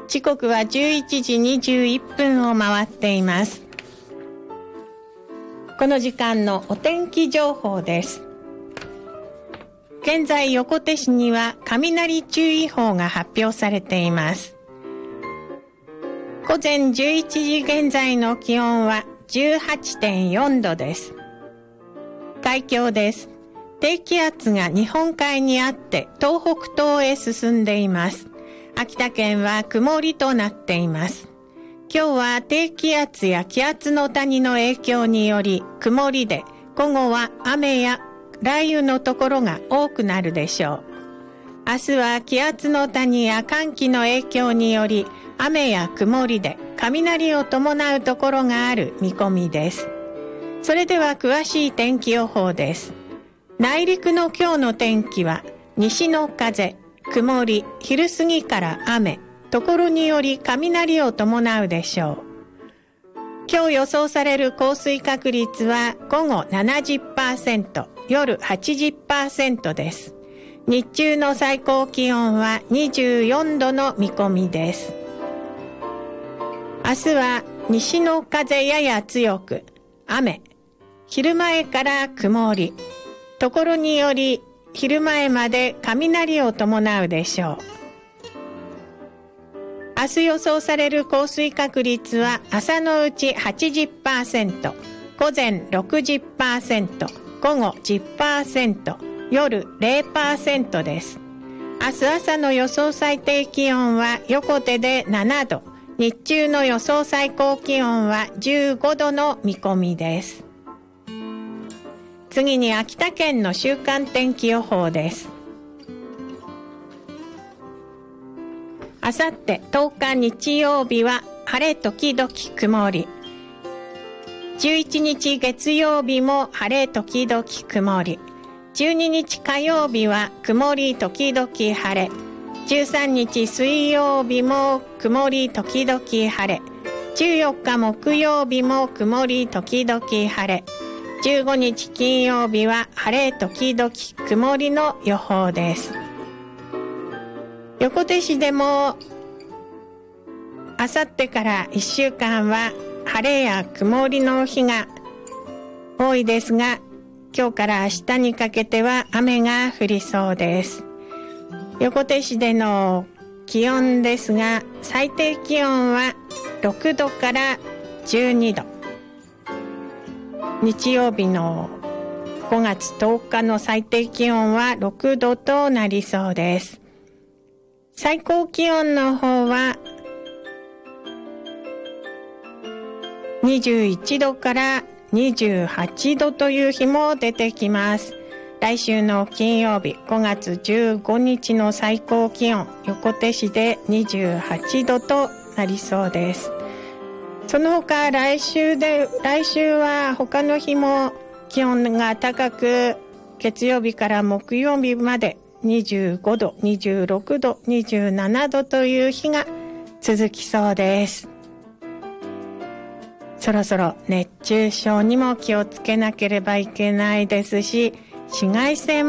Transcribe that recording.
時刻は11時21分を回っています。この時間のお天気情報です。現在横手市には雷注意報が発表されています。午前11時現在の気温は 18.4 度です。海況です。低気圧が日本海にあって東北東へ進んでいます。秋田県は曇りとなっています。今日は低気圧や気圧の谷の影響により曇りで、午後は雨や雷雨のところが多くなるでしょう。明日は気圧の谷や寒気の影響により雨や曇りで雷を伴うところがある見込みです。それでは詳しい天気予報です。内陸の今日の天気は西の風、曇り、昼過ぎから雨、ところにより雷を伴うでしょう。今日予想される降水確率は午後 70%、夜 80% です。日中の最高気温は24度の見込みです。明日は西の風やや強く、雨、昼前から曇り、ところにより昼前まで雷を伴うでしょう。明日予想される降水確率は朝のうち 80%、午前 60%、午後 10%、夜 0% です。明日朝の予想最低気温は横手で7度、日中の予想最高気温は15度の見込みです。次に秋田県の週間天気予報です。あさって10日日曜日は晴れ時々曇り。11日月曜日も晴れ時々曇り。12日火曜日は曇り時々晴れ。13日水曜日も曇り時々晴れ。14日木曜日も曇り時々晴れ。15日金曜日は晴れ時々曇りの予報です。横手市でもあさってから1週間は晴れや曇りの日が多いですが、今日から明日にかけては雨が降りそうです。横手市での気温ですが、最低気温は6度から12度。日曜日の5月10日の最低気温は6度となりそうです。最高気温の方は21度から28度という日も出てきます。来週の金曜日5月15日の最高気温、横手市で28度となりそうです。その他来週は他の日も気温が高く、月曜日から木曜日まで25度、26度、27度という日が続きそうです。そろそろ熱中症にも気をつけなければいけないですし、紫外線